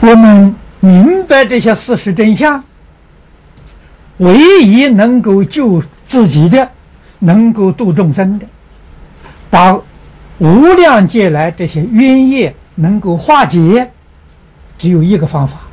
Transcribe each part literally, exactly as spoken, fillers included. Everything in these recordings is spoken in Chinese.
我们明白这些事实真相，唯一能够救自己的，能够度众生的，把无量劫来这些冤业能够化解，只有一个方法：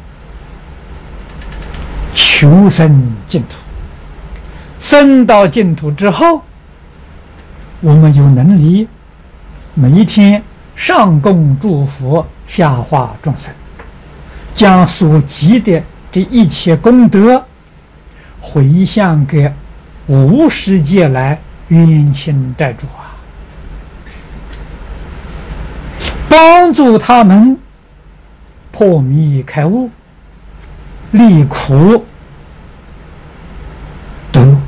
求生净土。生到净土之后，我们有能力每一天上供诸佛，下化众生，将所积的这一切功德回向给无始劫来冤亲债主啊，帮助他们破迷开悟，离苦得乐，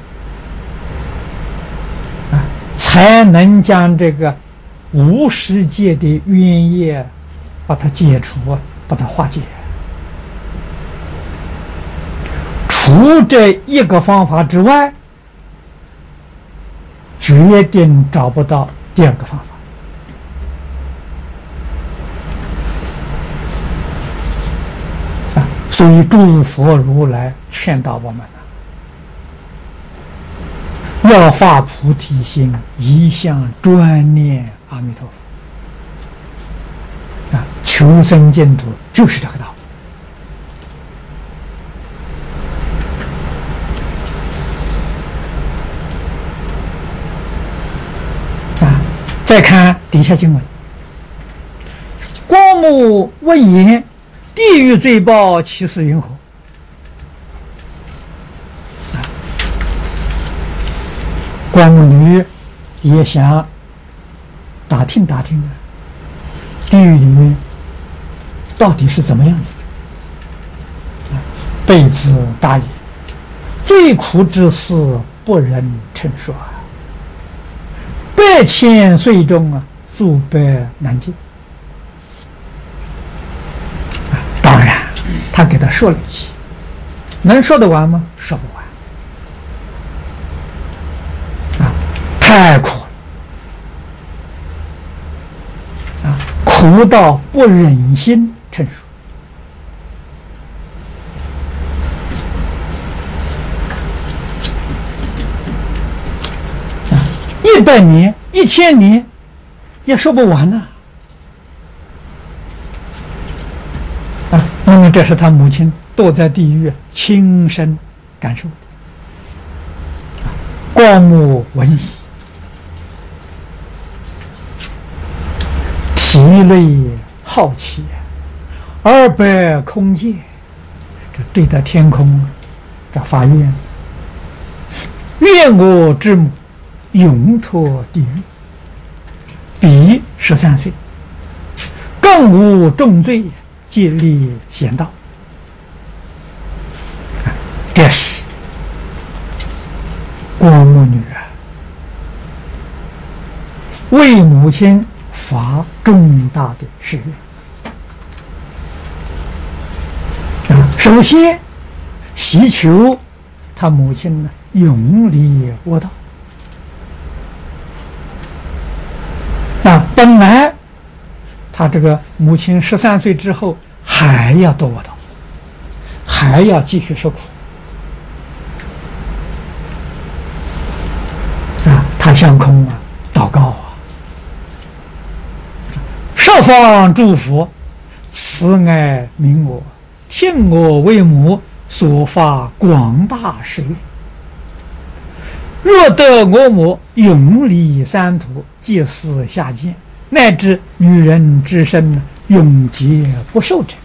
啊，才能将这个无始界的冤业把它解除，把它化解。除这一个方法之外，决定找不到第二个方法。啊，所以诸佛如来劝导我们了，要发菩提心，一向专念阿弥陀佛。啊，求生净土就是这个道理。再看底下经文，光目问言：地狱罪报其实云何？光目女也想打听打听的，地狱里面到底是怎么样子？备之大也，最苦之事不忍称说啊！百千岁中啊，诸百难尽。啊，当然，他给他说了一些，能说得完吗？说不完。啊，太苦了，啊，苦到不忍心陈述。一百年、一千年也说不完呢。啊，那么这是他母亲堕在地狱亲身感受的。光目闻已，涕泪好奇，二百空界，这对待天空，这发愿，愿我之母永脱地狱，彼十三岁，更无重罪，皆立贤道。这是光目女啊，为母亲发重大的誓愿啊！首先祈求他母亲呢，永离恶道。啊，本来他这个母亲十三岁之后还要堕恶道，还要继续受苦。啊，他向空啊祷告啊，十方诸佛慈爱悯我，听我为母所发广大誓愿。若得我母永离三途，即死下贱，乃至女人之身，永劫不受者，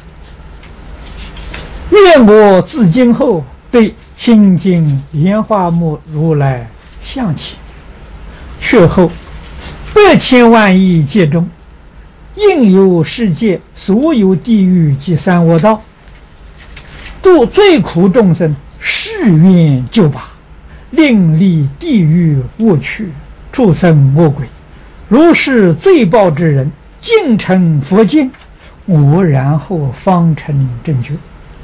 愿我自今后对清净莲花目如来向起，却后百千万亿劫中，应有世界所有地狱及三恶道，度最苦众生，誓愿救拔，令离地狱恶趣，畜生恶鬼，如是罪报之人，尽成佛境，我然后方成正觉。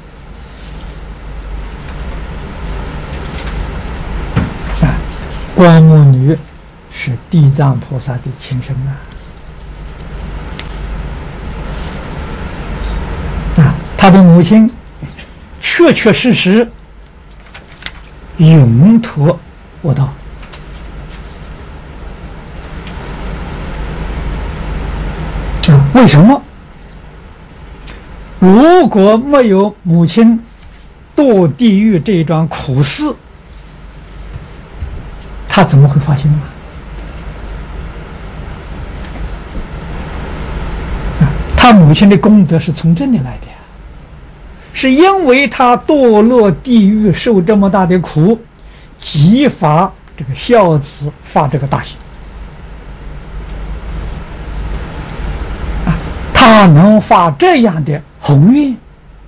啊，光目女是地藏菩萨的亲生啊！ 他的母亲确确实实永脱我道。啊，为什么？如果没有母亲堕地狱这一桩苦事，他怎么会发心呢？他母亲的功德是从这里来的呀，是因为他堕落地狱受这么大的苦，激发这个孝子发这个大心啊，他能发这样的宏愿，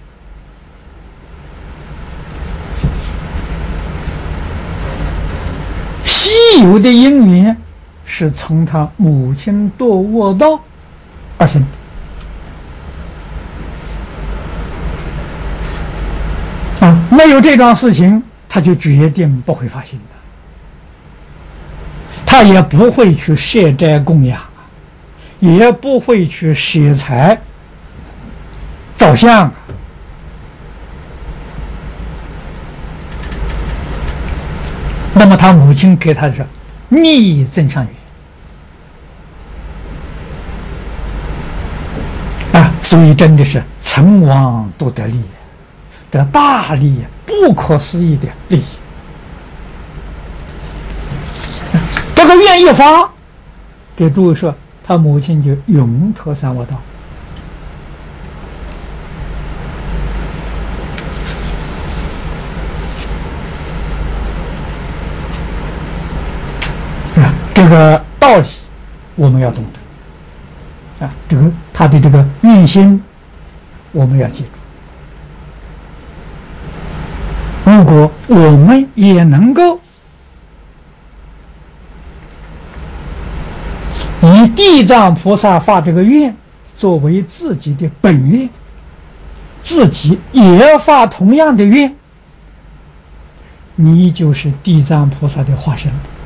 稀有的因缘是从他母亲堕卧道而生的。啊，没有这桩事情，他就决定不会发心的，他也不会去设斋供养，也不会去舍财造像。那么他母亲给他的是逆增上缘啊，所以真的是成王都得利，得大利益，不可思议的利益。这个愿一发，给诸位说，他母亲就永脱三恶道。啊，这个道理我们要懂得。啊，这个他的这个愿心，我们要记住。如果我们也能够以地藏菩萨发这个愿作为自己的本愿，自己也发同样的愿，你就是地藏菩萨的化身。